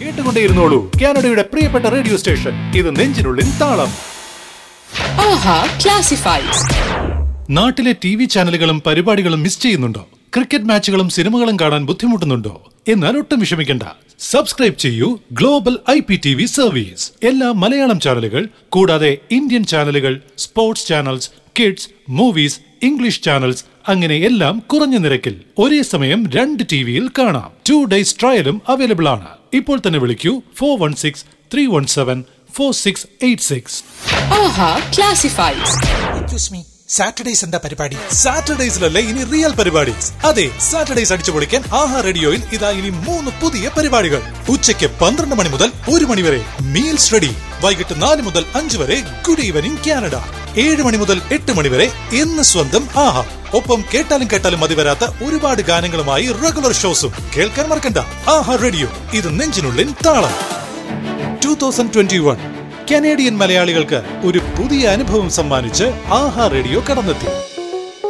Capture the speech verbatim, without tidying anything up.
കേട്ടുകൊണ്ടേയിരുന്നോളൂ കാനഡയുടെ പ്രിയപ്പെട്ട radio station. ഇത് നെഞ്ചിനുള്ളിൽ താളം. ആഹാ ക്ലാസിഫൈഡ്സ്. നാട്ടിലെ ടി വി ചാനലുകളും പരിപാടികളും മിസ് ചെയ്യുന്നുണ്ടോ? ക്രിക്കറ്റ് മാച്ചുകളും സിനിമകളും കാണാൻ ബുദ്ധിമുട്ടുന്നുണ്ടോ? എന്നാൽ ഒട്ടും വിഷമിക്കണ്ട. സബ്സ്ക്രൈബ് ചെയ്യൂ global I P T V service. എല്ലാ മലയാളം ചാനലുകൾ കൂടാതെ ഇന്ത്യൻ ചാനലുകൾ, sports channels, kids, movies, English channels, അങ്ങനെ എല്ലാം കുറഞ്ഞ നിരക്കിൽ ഒരേ സമയം രണ്ട് ടി വിയിൽ കാണാം. ടു ഡേയ്സ് ട്രയലും അവൈലബിൾ ആണ്. ഇപ്പോൾ തന്നെ വിളിക്കൂ four one six three one seven four six eight six. ആഹാ ക്ലാസിഫൈഡ്സ്. സാറ്റർഡേസ് എന്താ പരിപാടി? സാറ്റർഡേസിലല്ലേ ഇനി റിയൽ പരിപാടി. അതെ, സാറ്റർഡേസ് അടിച്ചു പൊളിക്കാൻ ആഹാ റേഡിയോയിൽ ഇതാ ഇനി മൂന്ന് പുതിയ പരിപാടികൾ. ഉച്ചയ്ക്ക് പന്ത്രണ്ട് മണി മുതൽ ഒരു മണി വരെ മീൽസ് റെഡി. വൈകിട്ട് നാല് മുതൽ അഞ്ച് വരെ ഗുഡ് ഈവനിംഗ് കാനഡ. ഏഴ് മണി മുതൽ എട്ട് മണി വരെ എന്ന് സ്വന്തം ആഹാ. ഒപ്പം കേട്ടാലും കേട്ടാലും മതി വരാത്ത ഒരുപാട് ഗാനങ്ങളുമായി റെഗുലർ ഷോസും കേൾക്കാൻ മറക്കണ്ട. ആഹാ റേഡിയോ, ഇത് നെഞ്ചിനുള്ളിൽ താളം. Two thousand twenty one Canadian മലയാളികൾക്ക് ഒരു പുതിയ അനുഭവം സമ്മാനിച്ച് ആഹാ റേഡിയോ കടന്നെത്തി.